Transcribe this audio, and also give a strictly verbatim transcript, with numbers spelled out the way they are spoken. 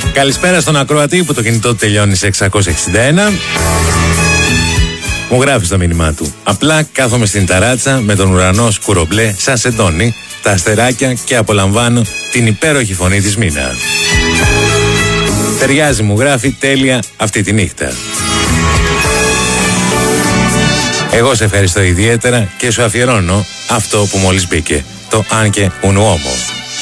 Καλησπέρα στον ακροατή που το κινητό του τελειώνει σε εξακόσια εξήντα ένα. Μου γράφει το μήνυμά του. Απλά κάθομαι στην ταράτσα με τον ουρανό σκουρομπλέ σαν σεντόνι, τα αστεράκια και απολαμβάνω την υπέροχη φωνή της Μίνα. Ταιριάζει, μου γράφει, τέλεια αυτή τη νύχτα. Εγώ σε ευχαριστώ ιδιαίτερα και σου αφιερώνω αυτό που μόλις μπήκε, το «Αν και un uomo».